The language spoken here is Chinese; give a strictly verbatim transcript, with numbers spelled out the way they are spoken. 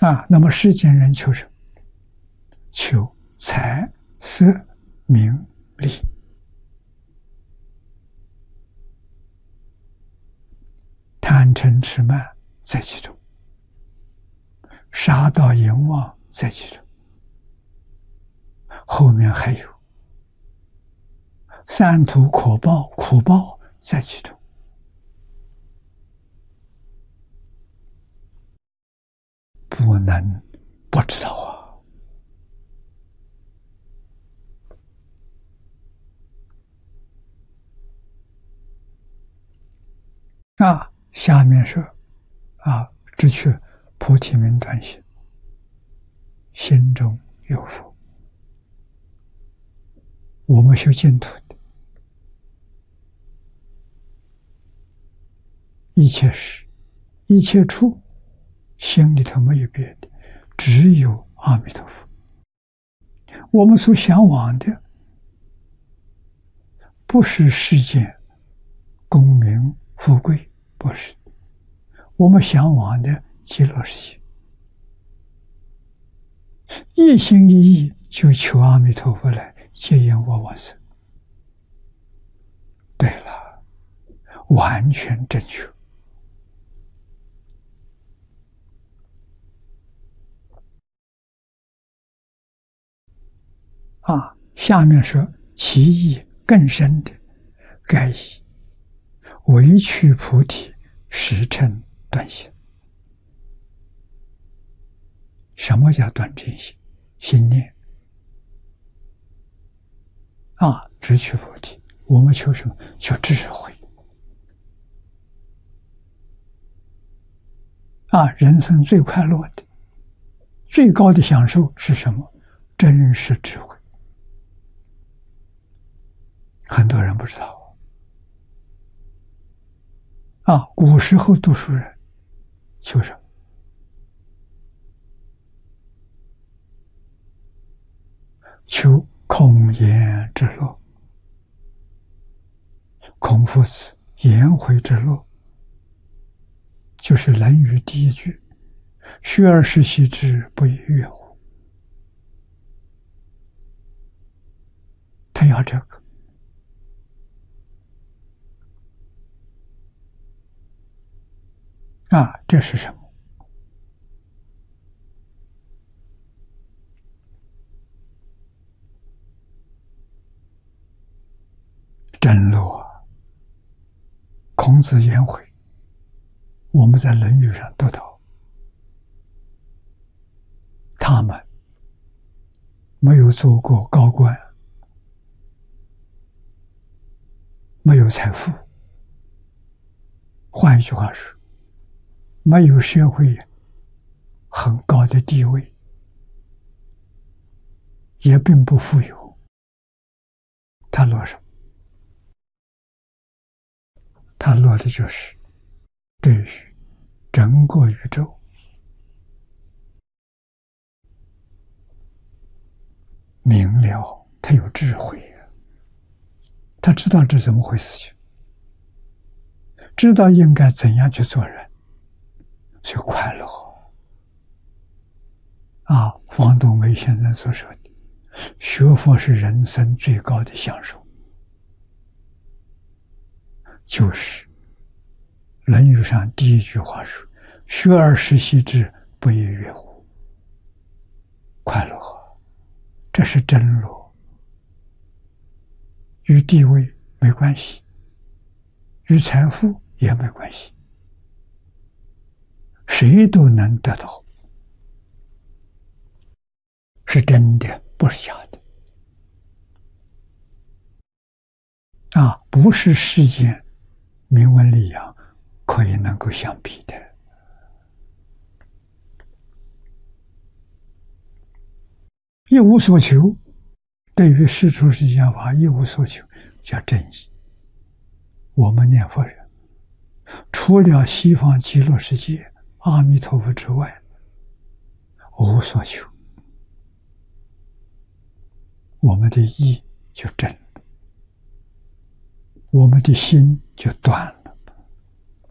啊，那么世间人求什么？求财色名利，贪嗔痴慢在其中，杀盗淫妄在其中，后面还有三途可报苦报在其中。不能不知道啊！啊，下面说啊，只取菩提明断心，心中有佛。我们修净土的，一切时、一切处，心里头没有别的，只有阿弥陀佛。我们所向往的不是世间功名富贵，不是，我们向往的极乐世界，一心一意就求阿弥陀佛来接引我往生。对了，完全正确。啊，下面说其意更深的，该以唯趣菩提实称断心。什么叫断真心？心念啊，只取菩提。我们求什么？求智慧啊！人生最快乐的、最高的享受是什么？真实智慧。很多人不知道啊！古时候读书人求什么？求空言之乐。孔夫子颜回之乐，就是《论语》第一句：“学而时习之，不亦说乎？”他要这个。啊，这是什么？真乐。孔子颜回，我们在《论语》上读到，他们没有做过高官，没有财富，换一句话说，没有社会很高的地位，也并不富有，他乐什么？他乐的就是对于整个宇宙明了，他有智慧，他知道这怎么回事情，知道应该怎样去做人，所以快乐啊！方东梅先生所说的，学佛是人生最高的享受，就是《论语》上第一句话说：“学而时习之，不亦说乎？”快乐，这是真乐，与地位没关系，与财富也没关系，谁都能得到，是真的，不是假的啊！不是世间名闻利养可以能够相比的。一无所求，对于世出世间法一无所求，叫正义。我们念佛人，除了西方极乐世界阿弥陀佛之外，无所求，我们的意就正了，我们的心就断了。